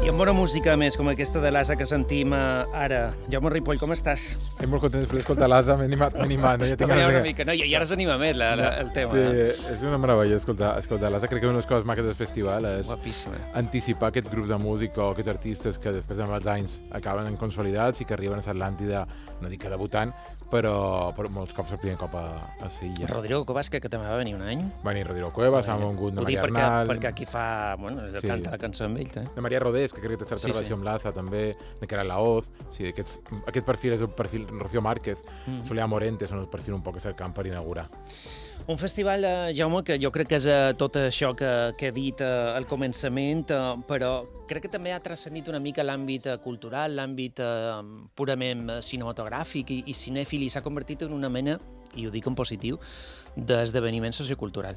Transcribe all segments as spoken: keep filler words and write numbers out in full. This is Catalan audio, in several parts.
amb bona música més, com aquesta de l'Asa que sentim ara. Jaume Ripoll, com estàs? Estic molt content després d'escoltar l'Asa, m'he animat, m'he animat. No? Ja T'has animat una mica, no? I ara s'anima més la, la, el tema. Sí, és una meravella escoltar, escoltar l'Asa. Crec que una de les coses maques del festival és Guapíssima. anticipar aquests grups de música o aquests artistes que després amb els anys acaben en consolidats i que arriben a l'Atlàntida, no dic que debutant, però, però molts cops el primer cop a, a Sevilla. Rodrigo Covas, que, que també va venir un any. Va venir Rodrigo Cuevas, amb un gut de Maria perquè, Arnal. perquè aquí fa, bueno, sí. canta la cançó amb ell, també. De Maria Rodés, que crec que té certa Sí, relació sí. amb l'Aza, també, de que era la Oz. Sí, aquests, aquest perfil és el perfil Rocío Márquez, Mm. Soleá Morente, són el perfil un poc que cercam per inaugurar. Un festival, eh, Jaume, que jo crec que és eh, tot això que, que he dit eh, al començament, eh, però crec que també ha transcendit una mica l'àmbit eh, cultural, l'àmbit eh, purament eh, cinematogràfic i, i cinèfil, i s'ha convertit en una mena, i ho dic en positiu, d'esdeveniment sociocultural.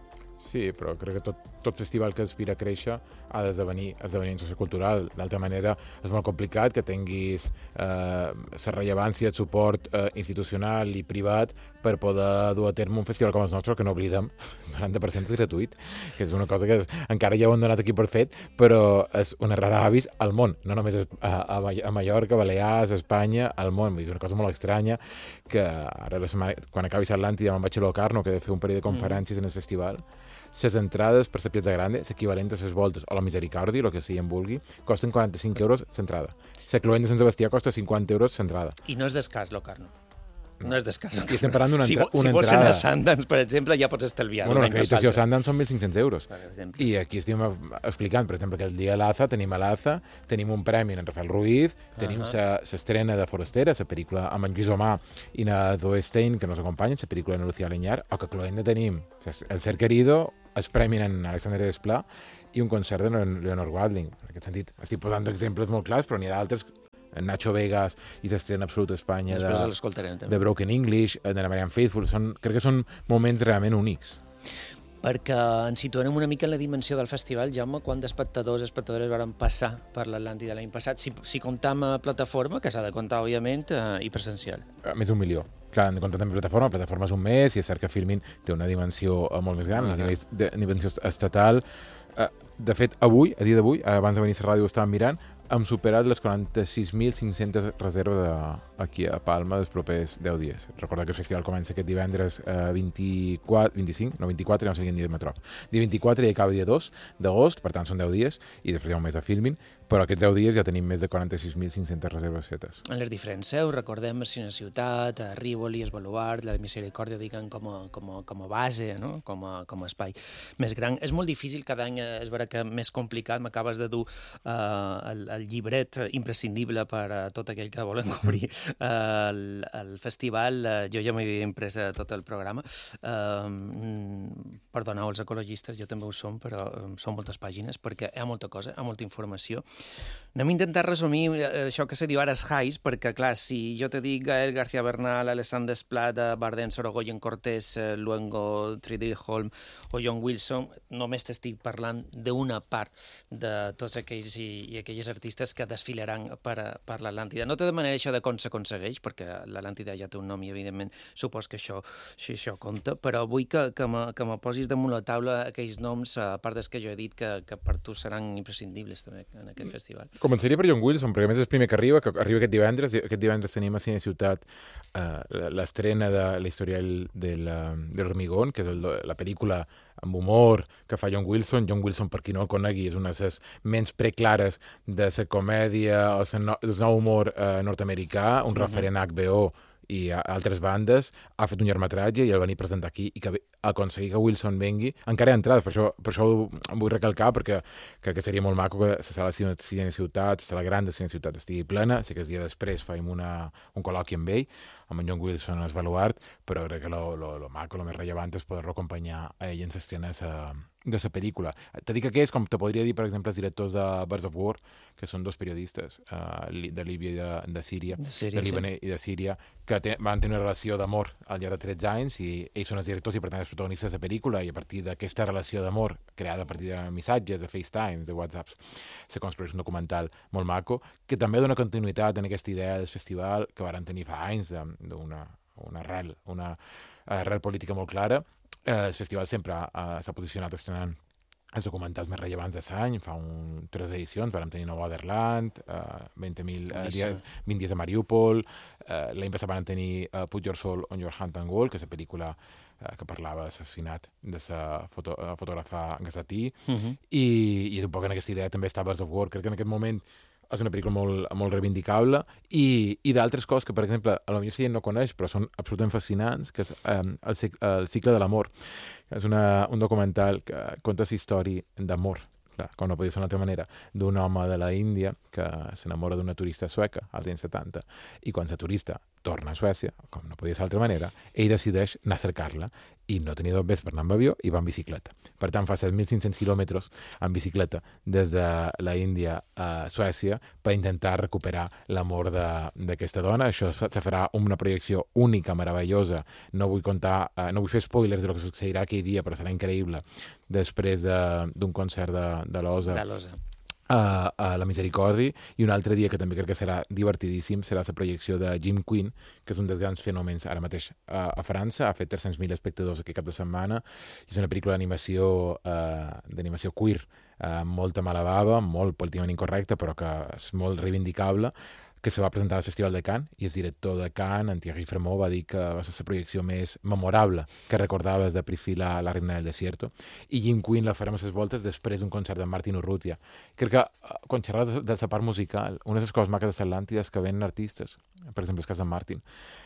Sí, però crec que tot, tot festival que aspira a créixer ha d'esdevenir esdeveniment sociocultural. D'altra manera, és molt complicat que tinguis eh, la rellevància, el suport eh, institucional i privat per poder dur a terme un festival com el nostre, que no oblidem, el noranta per cent és gratuït, que és una cosa que és, encara ja ho han donat aquí per fet, però és una rara avis al món, no només a, a, a Mallorca, Balears, a Espanya, al món. És una cosa molt estranya que ara, la setmana, quan acabi l'Atlàntida, me'n vaig a Locarno, que he de fer un parell de conferències mm. en el festival. Les entrades per la Piazza Grande, l'equivalent a les voltes o la Misericòrdia, el que sigui en vulgui, costen quaranta-cinc euros l'entrada. La Cloent de Sant Sebastià costa cinquanta euros l'entrada. I no és d'escàs, Locarno. No és d'escàs. I estem parlant d'una si, entra si una vols entrada. anar a Sundance, per exemple, ja pots estalviar. Bueno, l'acreditació a Sundance són mil cinc-cents euros. Per exemple. I aquí estem explicant, per exemple, que el dia de l'Aza tenim a l'Aza, tenim un premi en Rafael Ruiz, tenim Uh l'estrena de Forastera, la pel·lícula amb en Lluís Omar i na Zoe Stein, que nos acompanyen, la pel·lícula de Lucía Leñar, o que Cloenda tenim El Ser Querido, el premi en Alexander Desplat i un concert de Leonor Watling. En aquest sentit, estic posant exemples molt clars, però n'hi ha d'altres. Nacho Vegas i s'estrena Absolut Espanya de, de Broken English, de la Marianne Faithfull. Són, crec que són moments realment únics. Perquè ens situem una mica en la dimensió del festival, Jaume, quant d'espectadors i espectadores van passar per l'Atlàntida l'any passat, si, si comptam a plataforma, que s'ha de comptar, òbviament, eh, i presencial. Més d'un milió. Clar, hem de comptar també plataforma, la plataforma és un mes, i és cert que Filmin té una dimensió molt més gran, ah, una de, dimensió estatal. De fet, avui, a dia d'avui, abans de venir a la ràdio ho estàvem mirant, hem superat les quaranta-sis mil cinc-centes reserves de, aquí a Palma els propers deu dies. Recordar que el festival comença aquest divendres eh, vint-i-quatre, vint-i-cinc, no vint-i-quatre, no sé quin dia de metrò. Dia vint-i-quatre i acaba dia dos d'agost, per tant són deu dies, i després hi ha un mes de Filmin, però aquests deu dies ja tenim més de quaranta-sis mil cinc-centes reserves fetes. En les diferents seus, recordem a Cine Ciutat, a Rivoli, a Baluart, la Misericòrdia, diguem, com a, com a, com a base, no? com, a, com a espai més gran. És molt difícil, cada any és vera que més complicat, m'acabes de dur eh, el, el llibret imprescindible per a tot aquell que volen cobrir eh, el, el festival. Eh, jo ja m'havia imprès tot el programa. Eh, perdoneu els ecologistes, jo també ho som, però són moltes pàgines, perquè hi ha molta cosa, hi ha molta informació. Anem a intentar resumir això que se diu ara els highs, perquè, clar, si jo te dic Gael García Bernal, Alessandre Desplat, Bardem, Sorogoyen Cortés, Luengo, Tridil-Holm o John Wilson, només t'estic parlant d'una part de tots aquells i, i aquelles artistes que desfilaran per, per l'Atlàntida. No te demanaré això de com s'aconsegueix, perquè l'Atlàntida ja té un nom i, evidentment, supos que això, això, això compta, però vull que, que, me, que me posis damunt la taula aquells noms, a part dels que jo he dit, que, que per tu seran imprescindibles també en aquest festival. Començaria per John Wilson, perquè a més és el primer que arriba, que arriba aquest divendres. Aquest divendres tenim a Cine Ciutat eh, l'estrena de la història de l'Hormigón, que és el, la pel·lícula amb humor que fa John Wilson. John Wilson, per qui no el conegui, és una de les menys preclares de la comèdia o del nou humor eh, nord-americà, un mm-hmm. referent a H B O i a altres bandes. Ha fet un llargmetratge i el venir a presentar aquí, i que aconseguir que Wilson vengui, encara hi ha entrades, per això, per això ho vull recalcar, perquè crec que seria molt maco que la sala de Cine Ciutat, la sala gran de Cine Ciutat estigui plena. Sé que el dia després faim una, un col·loqui amb ell, amb en John Wilson al Baluart, però crec que lo, lo, lo maco, lo més rellevant és poder-lo acompanyar a ell en l'estrena de la pel·lícula. Te dic que és, com te podria dir, per exemple, els directors de Birds of War, que són dos periodistes uh, de Líbia i de, de Síria, de, Síria, de Líban sí. i de Síria, que te, van tenir una relació d'amor al llarg de tretze anys, i ells són els directors i, per tant, els protagonistes de la pel·lícula, i a partir d'aquesta relació d'amor, creada a partir de missatges, de FaceTime, de WhatsApps, se construeix un documental molt maco, que també dona continuïtat en aquesta idea del festival que van tenir fa anys, d'una una arrel, una arrel política molt clara. Eh, el festival sempre uh, s'ha posicionat estrenant els documentals més rellevants de l'any, fa un, tres edicions, vam tenir Nova Orleans, uh, vint mil uh, dies, vint dies a Mariupol, uh, l'any passat vam tenir uh, Put Your Soul on Your Hand and Gold, que és la pel·lícula uh, que parlava de l'assassinat de la foto, uh, fotògrafa Gasatí, uh -huh. i, i un poc en aquesta idea també està Birds of War, crec que en aquest moment és una pel·lícula molt, molt reivindicable, i, i d'altres coses que, per exemple, a la millor la gent no coneix, però són absolutament fascinants, que és um, el, el cicle de l'amor. És una, un documental que conta la història d'amor, com no podia ser d'una altra manera, d'un home de la Índia que s'enamora d'una turista sueca als anys setanta, i quan la turista torna a Suècia, com no podia ser d'altra manera, ell decideix anar a cercar-la, i no tenia dos vés per anar amb avió, i va en bicicleta. Per tant, fa set mil cinc-cents quilòmetres en bicicleta des de la Índia a Suècia per intentar recuperar l'amor d'aquesta dona. Això se farà una projecció única, meravellosa. No vull contar, eh, no vull fer spoilers de lo que succeirà aquell dia, però serà increïble, després d'un concert de, de l'Osa. De l'Osa. A, a la Misericòrdia, i un altre dia que també crec que serà divertidíssim serà la projecció de Jim Quinn, que és un dels grans fenòmens ara mateix a, a França, ha fet tres-cents mil espectadors aquest cap de setmana, i és una pel·lícula d'animació uh, d'animació queer, uh, molta mala bava, molt políticament incorrecta, però que és molt reivindicable, que se va presentar al Festival de Cannes, i el director de Cannes, en Thierry Fremont, va dir que va ser la projecció més memorable que recordaves de Priscilla, la reina del desierto, i Jim Quinn la farem a les voltes després d'un concert de Martin Urrutia. Crec que, quan xerrava de la part musical, una de les coses maques de l'Atlàntida és que venen artistes, per exemple, el cas de Martin,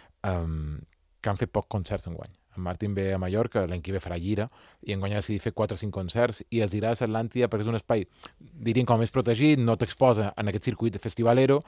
um, que han fet poc concerts enguany. En Martin ve a Mallorca, l'any que ve farà gira, i enguany ha decidit fer quatre o cinc concerts, i els dirà a l'Atlàntida perquè és un espai, diríem, com més protegit, no t'exposa en aquest circuit festivalero,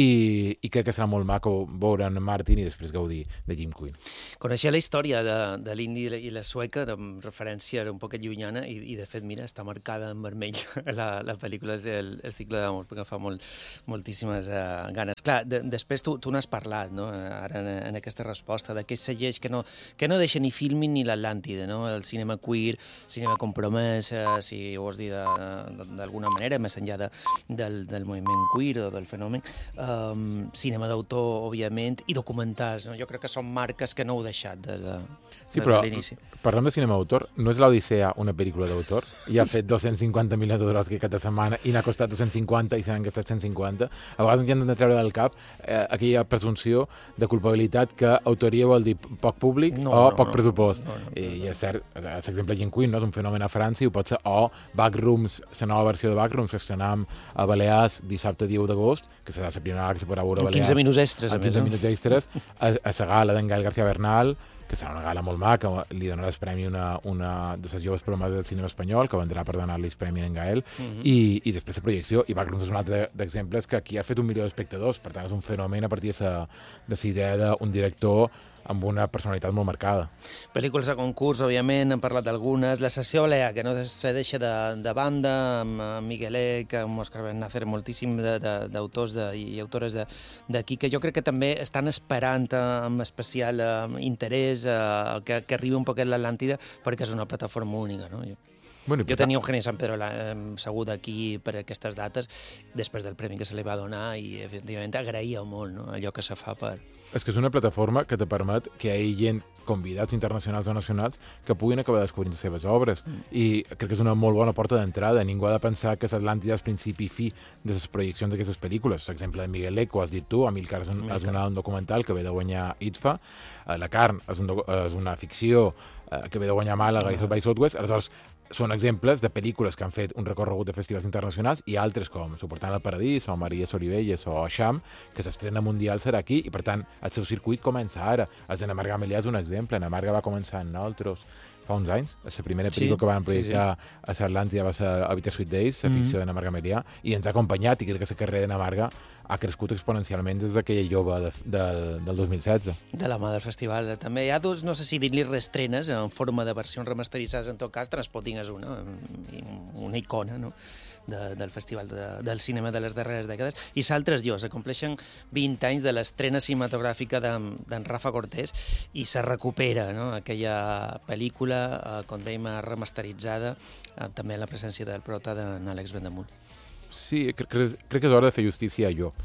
i, i crec que serà molt maco veure en Martin i després gaudir de Jim Quinn. Coneixia la història de, de l'indi i la sueca, amb referència un poquet llunyana, i, i de fet, mira, està marcada en vermell la, la pel·lícula, el, el cicle d'amor, perquè fa molt, moltíssimes uh, ganes. Clar, de, després tu, tu n'has parlat, no?, ara en, en aquesta resposta, de què segueix, que no, que no deixa ni Filmin ni l'Atlàntida, no? El cinema queer, cinema compromès, eh, si ho vols dir d'alguna manera, més enllà de, del, del moviment queer o del fenomen, um, cinema d'autor, òbviament, i documentals, no? Jo crec que són marques que no heu deixat des de, sí, des però, de l'inici. Parlem de cinema d'autor, no és l'Odissea una pel·lícula d'autor? I ha fet dos-cents cinquanta milions de dòlars cada setmana i n'ha costat dos-cents cinquanta i se n'han gastat cent cinquanta. A vegades ens hem de treure del cap eh, aquella presumpció de culpabilitat que autoria vol dir poc públic no, o no, poc no, pressupost. No, no, no, I, I és cert, l'exemple Jim Quinn, no? És un fenomen a França i ho pot ser, o Backrooms, la nova versió de Backrooms que estrenam a Balears dissabte dia u d'agost, que serà la primera que se podrà veure a Balears. quinze minuts extres, a més. quinze minuts extres, a, a la gala d'en Gael García Bernal, que serà una gala molt maca, li donarà el premi una, una de les joves promesses del cinema espanyol, que vendrà per donar-li el premi a en Gael, uh -huh. i, i després la projecció, i Backrooms és un altre d'exemples que aquí ha fet un milió d'espectadors, per tant és un fenomen a partir de la idea d'un director amb una personalitat molt marcada. Pel·lícules de concurs, òbviament, hem parlat d'algunes. La sessió Olea, que no se deixa de, de banda, amb Miguelec, amb Òscar Bennácer, moltíssim d'autors i autores d'aquí, que jo crec que també estan esperant amb especial eh, interès eh, que, que arribi un poquet l'Atlàntida, perquè és una plataforma única, no? Jo, bueno, jo tenia Eugeni Sant Pedro eh, segur d'aquí per aquestes dates, després del premi que se li va donar, i efectivament agraïa molt, no?, allò que se fa per... És que és una plataforma que te permet que hi hagi gent, convidats internacionals o nacionals, que puguin acabar descobrint les seves obres. Mm. I crec que és una molt bona porta d'entrada. Ningú ha de pensar que l'Atlàntida és principi i fi de les projeccions d'aquestes pel·lícules. L'exemple de Miguel Lec, ho has dit tu, Amílcar és un, és un, un documental que ve de guanyar I T F A, La carn és, un, és una ficció que ve de guanyar Màlaga, ah. i South by Southwest. Aleshores, són exemples de pel·lícules que han fet un recorregut de festivals internacionals, i altres com Suportant el Paradís o Maria Soribelles o Eixam, que s'estrena mundial serà aquí, i per tant el seu circuit comença ara. El de Namarga Melià és un exemple. Namarga va començar en nosaltres fa uns anys. La primera pel·lícula sí, que van projectar sí, sí. a l'Atlàntida va ser A Bittersweet Days, la ficció mm -hmm. de Namarga Melià, i ens ha acompanyat, i crec que la carrera de Namarga ha crescut exponencialment des d'aquella jove de, de, del dos mil setze. De la mà del festival. També hi ha dos, no sé si dir-li reestrenes, en forma de versions remasteritzades, en tot cas, Transpotting és una, una icona, no?, de, del Festival de, del Cinema de les darreres dècades, i S'altres jo, se compleixen vint anys de l'estrena cinematogràfica d'en Rafa Cortés, i se recupera, no?, aquella pel·lícula, eh, com dèiem, remasteritzada, eh, també la presència del prota d'en Àlex Bendemunt. Sí, crec, crec que és hora de fer justícia a allò.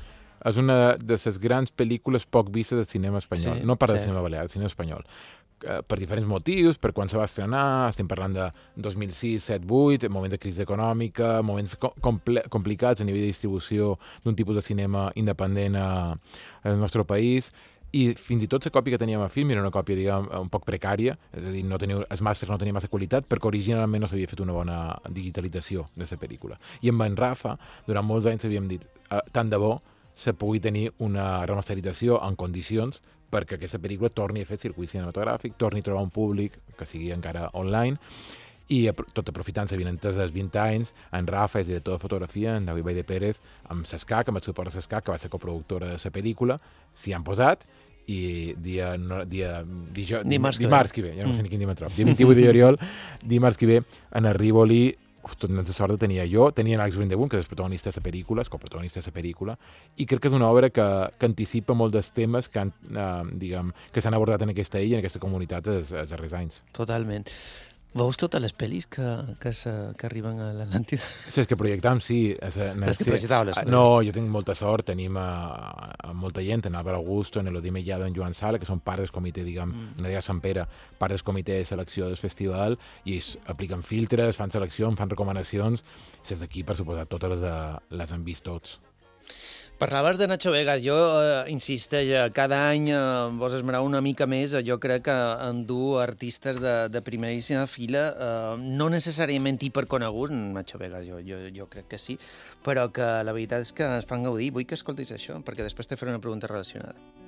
És una de les grans pel·lícules poc vistes del cinema espanyol. Sí, no parla cert. del cinema balear, del cinema espanyol. Eh, per diferents motius, per quan se va estrenar, estem parlant de dos mil sis, set, vuit, moment de crisi econòmica, moments co comple complicats a nivell de distribució d'un tipus de cinema independent a, al nostre país, i fins i tot la còpia que teníem a film era una còpia, diguem, un poc precària, és a dir, no teniu, els màsters no tenien massa qualitat, perquè originalment no s'havia fet una bona digitalització de la pel·lícula. I amb en Rafa, durant molts anys havíem dit, eh, tant de bo se pugui tenir una remasterització en condicions perquè aquesta pel·lícula torni a fer circuit cinematogràfic, torni a trobar un públic que sigui encara online, i tot aprofitant la vinentesa dels vint anys, en Rafa és director de fotografia, en David Baide Pérez, amb Sescac, amb el suport de Sescac, que va ser coproductora de la pel·lícula, s'hi han posat, i dia, no, dia dijo, dimarts, dimarts que ve, ja no sé ni quin dia me trobo, dia vint-i-vuit de juliol, dimarts que ve, en el Rivoli, tot la sort de tenia jo, tenia Alex Brindebun, que és protagonista de la pel·lícula, és coprotagonista de la pel·lícula, i crec que és una obra que, que anticipa molt dels temes que han, eh, diguem, que s'han abordat en aquesta illa, en aquesta comunitat, els, els darrers anys. Totalment. Veus totes les pel·lis que, que, se, que arriben a l'Atlàntida? Sí, és que projectàvem, sí. És, és que projectàveu les No, jo tinc molta sort, tenim a, a molta gent, en Álvaro Augusto, en Elodie Mellado, en Joan Sala, que són part del comitè, diguem, mm. Nadia Sant Pere, part del comitè de selecció del festival, i es apliquen filtres, fan seleccions, fan recomanacions, des d'aquí, per suposat, totes les, les han vist tots. Parlaves de Nacho Vegas. Jo, eh, insisteix, cada any eh, vos esmerau una mica més. Jo crec que endur artistes de, de primeríssima fila, eh, no necessàriament hiperconeguts, Nacho Vegas jo, jo, jo crec que sí, però que la veritat és que es fan gaudir. Vull que escoltis això, perquè després te faré una pregunta relacionada.